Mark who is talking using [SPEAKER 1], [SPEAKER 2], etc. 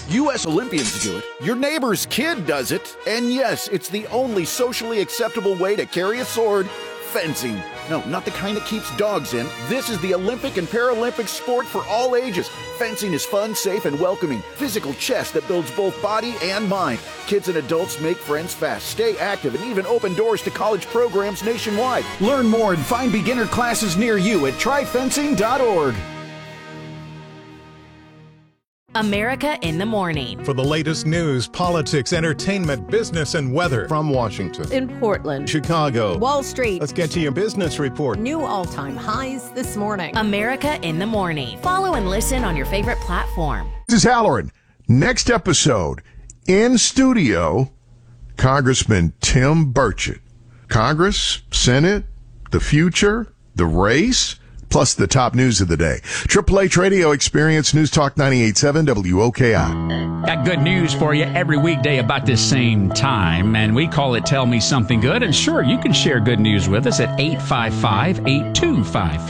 [SPEAKER 1] U.S. Olympians do it. Your neighbor's kid does it. And yes, it's the only socially acceptable way to carry a sword. Fencing. No, not the kind that keeps dogs in. This is the Olympic and Paralympic sport for all ages. Fencing is fun, safe, and welcoming. Physical chess that builds both body and mind. Kids and adults make friends fast, stay active, and even open doors to college programs nationwide. Learn more and find beginner classes near you at tryfencing.org.
[SPEAKER 2] America in the Morning.
[SPEAKER 3] For the latest news, politics, entertainment, business, and weather.
[SPEAKER 4] From Washington,
[SPEAKER 5] in Portland,
[SPEAKER 4] Chicago,
[SPEAKER 5] Wall Street.
[SPEAKER 4] Let's get to your business report.
[SPEAKER 5] New all-time highs this morning.
[SPEAKER 2] America in the Morning. Follow and listen on your favorite platform.
[SPEAKER 6] This is Halloran. Next episode, in studio, Congressman Tim Burchett. Congress, Senate, the future, the race, plus the top news of the day. Triple H Radio Experience News Talk 98.7 WOKI.
[SPEAKER 7] Got good news for you every weekday about this same time, and we call it Tell Me Something Good. And sure, you can share good news with us at 855-8255.